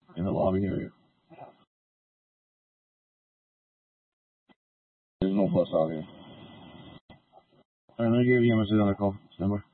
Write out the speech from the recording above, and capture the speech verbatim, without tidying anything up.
in the lobby area. There's no bus out here. Alright, let me give you a message on the call. Stand by.